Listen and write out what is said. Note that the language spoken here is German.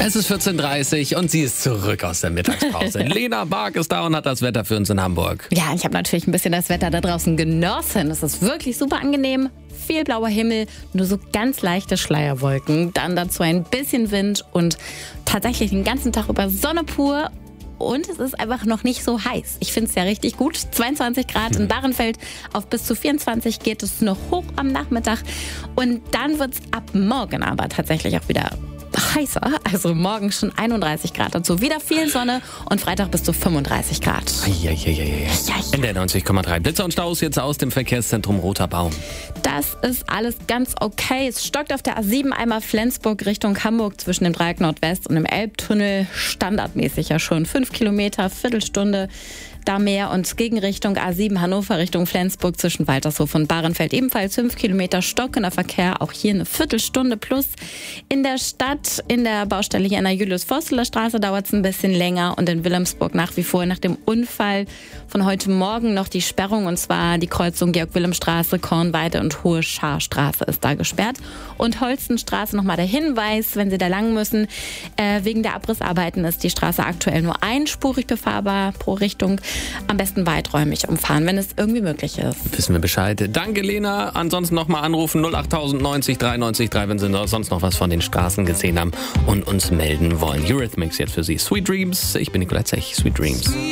Es ist 14:30 und sie ist zurück aus der Mittagspause. Lena Bark ist da und hat das Wetter für uns in Hamburg. Ja, ich habe natürlich ein bisschen das Wetter da draußen genossen. Es ist wirklich super angenehm. Viel blauer Himmel, nur so ganz leichte Schleierwolken. Dann dazu ein bisschen Wind und tatsächlich den ganzen Tag über Sonne pur. Und es ist einfach noch nicht so heiß. Ich finde es ja richtig gut. 22 Grad in Bahrenfeld, auf bis zu 24 geht es noch hoch am Nachmittag. Und dann wird es ab morgen aber tatsächlich auch wieder heißer. Also morgen schon 31 Grad dazu. Wieder viel Sonne und Freitag bis zu 35 Grad. NDR 90,3. Blitzer und Staus jetzt aus dem Verkehrszentrum Roter Baum. Das ist alles ganz okay. Es stockt auf der A7 einmal Flensburg Richtung Hamburg zwischen dem Dreieck Nordwest und dem Elbtunnel. Standardmäßig ja schon 5 Kilometer, Viertelstunde. Da mehr und Gegenrichtung A7 Hannover Richtung Flensburg zwischen Waltershof und Bahrenfeld ebenfalls 5 Kilometer stockender Verkehr. Auch hier eine Viertelstunde plus. In der Stadt, in der Baustelle hier an der Julius-Forstler-Straße dauert es ein bisschen länger und in Wilhelmsburg nach wie vor nach dem Unfall von heute Morgen noch die Sperrung und zwar die Kreuzung Georg-Wilhelm-Straße, Kornweide und Hohe Scharstraße ist da gesperrt. Und Holstenstraße nochmal der Hinweis, wenn Sie da lang müssen, wegen der Abrissarbeiten ist die Straße aktuell nur einspurig befahrbar pro Richtung. Am besten weiträumig umfahren, wenn es irgendwie möglich ist. Wissen wir Bescheid. Danke, Lena. Ansonsten nochmal anrufen 08090 93 3, wenn Sie sonst noch was von den Straßen gesehen haben und uns melden wollen. Eurythmics jetzt für Sie. Sweet Dreams. Ich bin Nicolai Zech. Sweet Dreams.